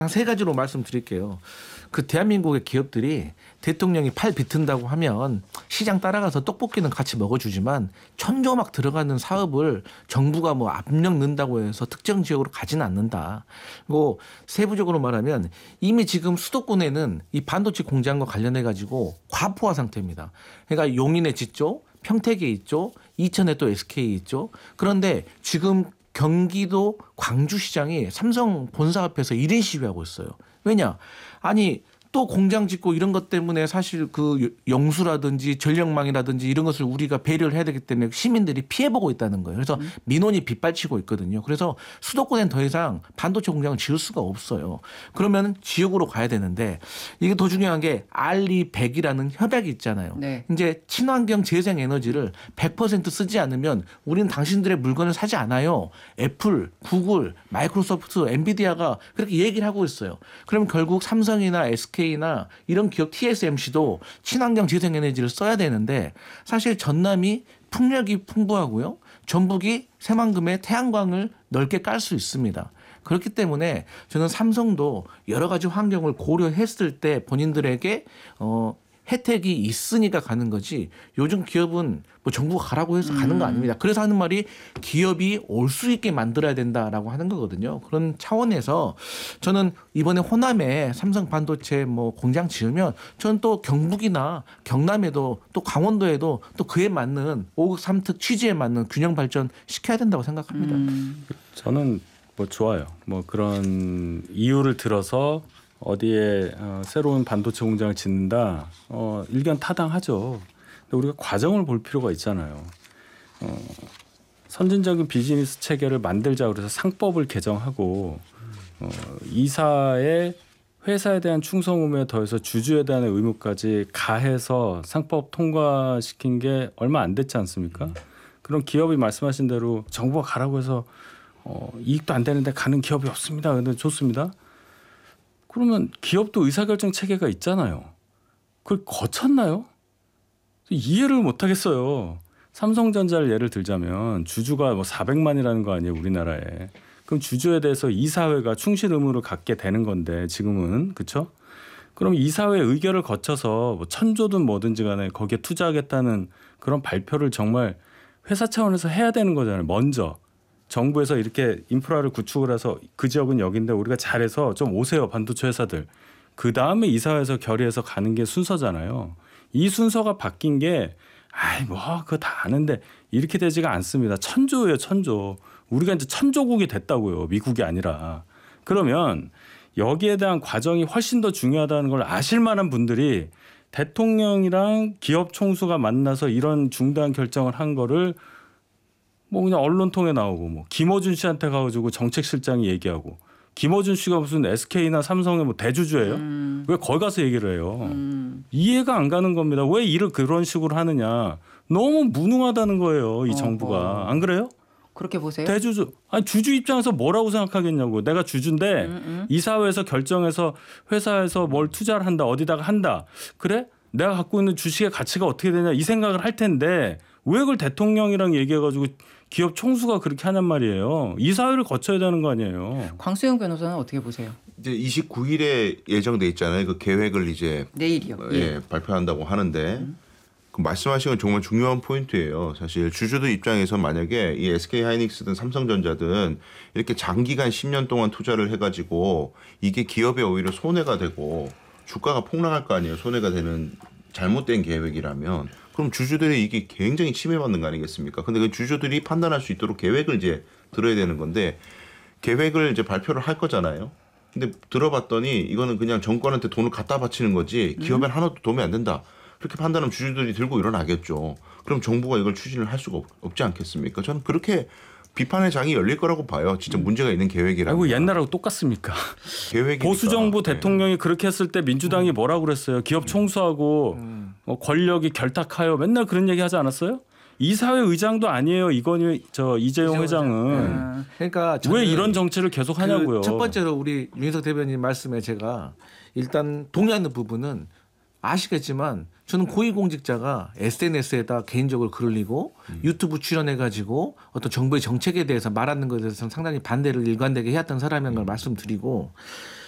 세 가지로 말씀드릴게요. 그 대한민국의 기업들이 대통령이 팔 비튼다고 하면 시장 따라가서 떡볶이는 같이 먹어주지만 천조 막 들어가는 사업을 정부가 뭐 압력 넣는다고 해서 특정 지역으로 가지는 않는다. 그리고 세부적으로 말하면 이미 지금 수도권에는 이 반도체 공장과 관련해 가지고 과포화 상태입니다. 그러니까 용인에 짓죠, 평택에 있죠, 이천에 또 SK 있죠. 그런데 지금 경기도 광주시장이 삼성 본사 앞에서 1인 시위하고 있어요. 왜냐? 아니 또 공장 짓고 이런 것 때문에 사실 그 영수라든지 전력망이라든지 이런 것을 우리가 배려를 해야 되기 때문에 시민들이 피해보고 있다는 거예요. 그래서 민원이 빗발치고 있거든요. 그래서 수도권엔 더 이상 반도체 공장을 지을 수가 없어요. 그러면 지역으로 가야 되는데 이게 더 중요한 게 알리백이라는 협약이 있잖아요. 네. 이제 친환경 재생 에너지를 100% 쓰지 않으면 우리는 당신들의 물건을 사지 않아요. 애플, 구글, 마이크로소프트, 엔비디아가 그렇게 얘기를 하고 있어요. 그럼 결국 삼성이나 SK나 이런 기업 TSMC도 친환경 재생에너지를 써야 되는데 사실 전남이 풍력이 풍부하고요. 전북이 새만금에 태양광을 넓게 깔 수 있습니다. 그렇기 때문에 저는 삼성도 여러 가지 환경을 고려했을 때 본인들에게 혜택이 있으니까 가는 거지 요즘 기업은 뭐 정부가 가라고 해서 가는 거 아닙니다. 그래서 하는 말이 기업이 올 수 있게 만들어야 된다라고 하는 거거든요. 그런 차원에서 저는 이번에 호남에 삼성 반도체 뭐 공장 지으면 저는 또 경북이나 경남에도 또 강원도에도 또 그에 맞는 5급 3특 취지에 맞는 균형 발전 시켜야 된다고 생각합니다. 저는 뭐 좋아요. 뭐 그런 이유를 들어서 어디에 새로운 반도체 공장을 짓는다. 일견 타당하죠. 근데 우리가 과정을 볼 필요가 있잖아요. 선진적인 비즈니스 체계를 만들자 그래서 상법을 개정하고 이사의 회사에 대한 충성 의무에 더해서 주주에 대한 의무까지 가해서 상법 통과시킨 게 얼마 안 됐지 않습니까? 그런 기업이 말씀하신 대로 정부가 가라고 해서 이익도 안 되는데 가는 기업이 없습니다. 근데 좋습니다. 그러면 기업도 의사결정 체계가 있잖아요. 그걸 거쳤나요? 이해를 못 하겠어요. 삼성전자를 예를 들자면 주주가 뭐 400만이라는 거 아니에요, 우리나라에. 그럼 주주에 대해서 이사회가 충실 의무를 갖게 되는 건데 지금은 그렇죠? 그럼 이사회 의결을 거쳐서 뭐 천조든 뭐든지 간에 거기에 투자하겠다는 그런 발표를 정말 회사 차원에서 해야 되는 거잖아요. 먼저. 정부에서 이렇게 인프라를 구축을 해서 그 지역은 여기인데 우리가 잘해서 좀 오세요 반도체 회사들. 그다음에 이사회에서 결의해서 가는 게 순서잖아요. 이 순서가 바뀐 게 아이 뭐 그거 다 아는데 이렇게 되지가 않습니다. 천조예요 천조. 우리가 이제 천조국이 됐다고요. 미국이 아니라. 그러면 여기에 대한 과정이 훨씬 더 중요하다는 걸 아실 만한 분들이 대통령이랑 기업 총수가 만나서 이런 중대한 결정을 한 거를 뭐 그냥 언론 통해 나오고 뭐 김어준 씨한테 가가지고 정책실장이 얘기하고 김어준 씨가 무슨 SK나 삼성의 뭐 대주주예요? 왜 거기 가서 얘기를 해요? 이해가 안 가는 겁니다. 왜 일을 그런 식으로 하느냐? 너무 무능하다는 거예요, 이 정부가. 안 그래요? 그렇게 보세요? 대주주. 아니 주주 입장에서 뭐라고 생각하겠냐고. 내가 주주인데 이사회에서 결정해서 회사에서 뭘 투자를 한다, 어디다가 한다. 그래? 내가 갖고 있는 주식의 가치가 어떻게 되냐 이 생각을 할 텐데 왜 그걸 대통령이랑 얘기해가지고 기업 총수가 그렇게 하냔 말이에요. 이사회를 거쳐야 되는 거 아니에요. 광수영 변호사는 어떻게 보세요? 이제 29일에 예정돼 있잖아요. 그 계획을 이제 내일이요. 발표한다고 하는데 그 말씀하신 건 정말 중요한 포인트예요. 사실 주주들 입장에서 만약에 이 SK 하이닉스든 삼성전자든 이렇게 장기간 10년 동안 투자를 해가지고 이게 기업에 오히려 손해가 되고 주가가 폭락할 거 아니에요. 손해가 되는 잘못된 계획이라면 그럼 주주들의 이게 굉장히 침해받는 거 아니겠습니까? 근데 그 주주들이 판단할 수 있도록 계획을 이제 들어야 되는 건데 계획을 이제 발표를 할 거잖아요. 근데 들어봤더니 이거는 그냥 정권한테 돈을 갖다 바치는 거지 기업엔 하나도 도움이 안 된다. 그렇게 판단하면 주주들이 들고 일어나겠죠. 그럼 정부가 이걸 추진을 할 수가 없지 않겠습니까? 저는 그렇게 비판의 장이 열릴 거라고 봐요. 진짜 문제가 있는 계획이라고. 아이고 옛날하고 똑같습니까? 계획이니까. 보수 정부 대통령이 그렇게 했을 때 민주당이 뭐라고 그랬어요? 기업 총수하고 권력이 결탁하여 맨날 그런 얘기 하지 않았어요? 이사회 의장도 아니에요. 이재용 회장은. 그러니까 왜 이런 정치를 계속 하냐고요. 첫 번째로 우리 윤희석 대변인 말씀에 제가 일단 동의하는 부분은 아시겠지만 저는 고위공직자가 SNS에다 개인적으로 글 올리고 유튜브 출연해가지고 어떤 정부의 정책에 대해서 말하는 것에 대해서는 상당히 반대를 일관되게 해왔던 사람인 걸 말씀드리고